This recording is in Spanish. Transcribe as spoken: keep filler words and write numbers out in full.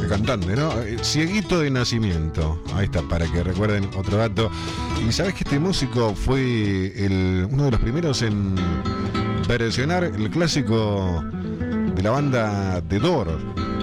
cantante, ¿no? Cieguito de nacimiento. Ahí está, para que recuerden otro dato. Y sabes que este músico fue el, uno de los primeros en versionar el clásico de la banda The Doors,